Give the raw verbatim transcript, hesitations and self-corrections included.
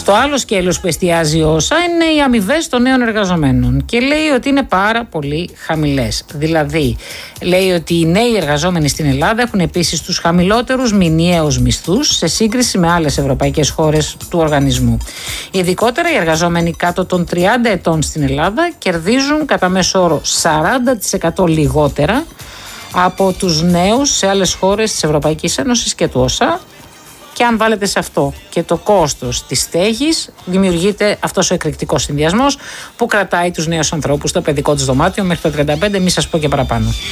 Το άλλο σκέλος που εστιάζει όσα είναι οι αμοιβές των νέων εργαζομένων και λέει ότι είναι πάρα πολύ χαμηλές. Δηλαδή, λέει ότι οι νέοι εργαζόμενοι στην Ελλάδα έχουν επίσης τους χαμηλότερους μηνιαίους μισθούς σε σύγκριση με άλλες ευρωπαϊκές χώρες του οργανισμού. Ειδικότερα, οι εργαζόμενοι κάτω των τριάντα ετών στην Ελλάδα κερδίζουν κατά μέσο όρο σαράντα τοις εκατό λιγότερα από τους νέους σε άλλες χώρες της Ευρωπαϊκής Ένωσης και του ΟΣΑ. Και αν βάλετε σε αυτό και το κόστος της στέγης, δημιουργείται αυτός ο εκρηκτικός συνδυασμός που κρατάει τους νέους ανθρώπους στο παιδικό τους δωμάτιο μέχρι το τριάντα πέντε, μη σας πω και παραπάνω.